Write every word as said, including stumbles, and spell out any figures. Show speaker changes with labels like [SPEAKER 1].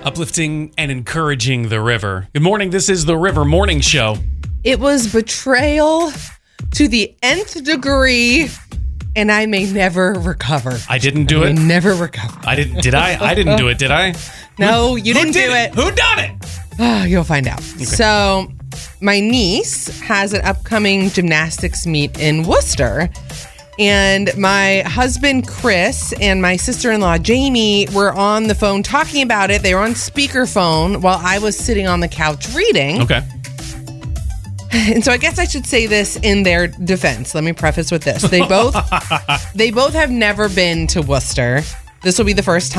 [SPEAKER 1] Uplifting and encouraging the river. Good morning. This is the River Morning Show.
[SPEAKER 2] It was betrayal to the nth degree, and I may never recover.
[SPEAKER 1] I didn't do
[SPEAKER 2] I
[SPEAKER 1] it.
[SPEAKER 2] may never recover.
[SPEAKER 1] I didn't. Did I? I didn't do it. Did I?
[SPEAKER 2] No, you
[SPEAKER 1] Who
[SPEAKER 2] didn't
[SPEAKER 1] did
[SPEAKER 2] do it.
[SPEAKER 1] Who done it?
[SPEAKER 2] Oh, you'll find out. So, my niece has an upcoming gymnastics meet in Worcester. And my husband, Chris, and my sister-in-law, Jamie, were on the phone talking about it. They were on speakerphone while I was sitting on the couch reading.
[SPEAKER 1] Okay.
[SPEAKER 2] And so I guess I should say this in their defense. Let me preface with this. They both they both have never been to Worcester. This will be the first